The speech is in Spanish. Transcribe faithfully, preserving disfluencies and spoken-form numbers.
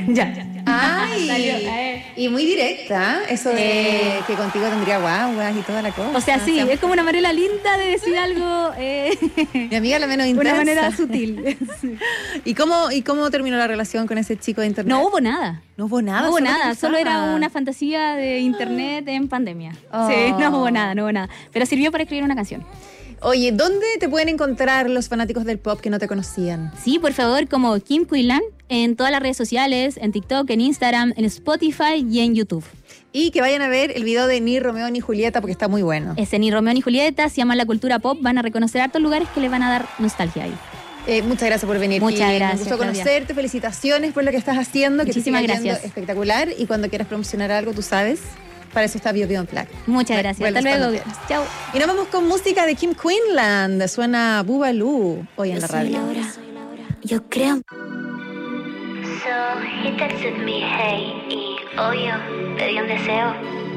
ya. Ay, Salió, eh. y muy directa, eso de Eh. que contigo tendría guaguas y toda la cosa. O sea, sí, O sea, es como una manera linda de decir algo. Eh, mi amiga la menos intensa. una manera sutil. ¿Y cómo, ¿Y cómo terminó la relación con ese chico de internet? No hubo nada. No hubo nada. No hubo solo nada, te solo era gustaba. una fantasía de internet en pandemia. Oh. Sí, no hubo nada, no hubo nada. Pero sirvió para escribir una canción. Oye, ¿dónde te pueden encontrar los fanáticos del pop que no te conocían? Sí, por favor, como Kim Quinlan, en todas las redes sociales, en TikTok, en Instagram, en Spotify y en YouTube. Y que vayan a ver el video de Ni Romeo ni Julieta porque está muy bueno. Ese ni Romeo ni Julieta, se llama La Cultura Pop, van a reconocer hartos lugares que les van a dar nostalgia ahí. Eh, muchas gracias por venir. Muchas Kim. gracias, Me gustó Claudia. conocerte, felicitaciones por lo que estás haciendo. Que te Muchísimas siga yendo gracias. espectacular. Y cuando quieras promocionar algo, tú sabes, para eso está Bio Bio Unplugged. Muchas Vu- gracias, vuelves hasta luego. cuando quieras. Chao. Y nos vamos con música de Kim Quinlan. Suena Boobaloo hoy en Yo la soy radio. Laura, yo creo. So he texted me, hey, y obvio, pedí un deseo.